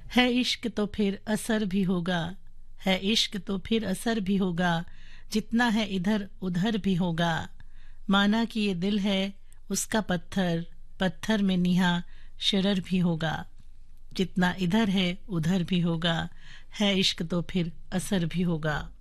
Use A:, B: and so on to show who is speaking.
A: है इश्क तो फिर असर भी होगा, है इश्क तो फिर असर भी होगा, जितना है इधर उधर भी होगा। माना कि ये दिल है उसका पत्थर, पत्थर में निहा शरर भी होगा। जितना इधर है उधर भी होगा, है इश्क तो फिर असर भी होगा।